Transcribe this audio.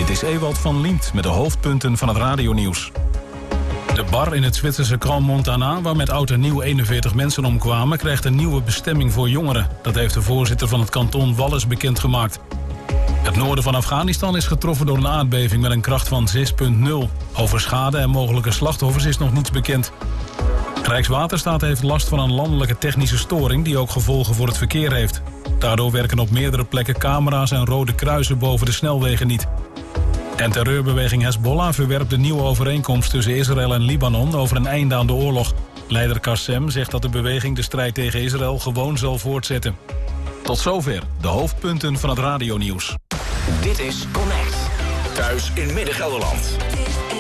Dit is Ewald van Liemt met de hoofdpunten van het radionieuws. De bar in het Zwitserse Grand Montana, waar met oud en nieuw 41 mensen omkwamen, krijgt een nieuwe bestemming voor jongeren. Dat heeft de voorzitter van het kanton Wallis bekendgemaakt. Het noorden van Afghanistan is getroffen door een aardbeving met een kracht van 6,0. Over schade en mogelijke slachtoffers is nog niets bekend. Rijkswaterstaat heeft last van een landelijke technische storing die ook gevolgen voor het verkeer heeft. Daardoor werken op meerdere plekken camera's en rode kruisen boven de snelwegen niet. En terreurbeweging Hezbollah verwerpt de nieuwe overeenkomst tussen Israël en Libanon over een einde aan de oorlog. Leider Qassem zegt dat de beweging de strijd tegen Israël gewoon zal voortzetten. Tot zover de hoofdpunten van het radionieuws. Dit is Connect. Thuis in Midden-Gelderland.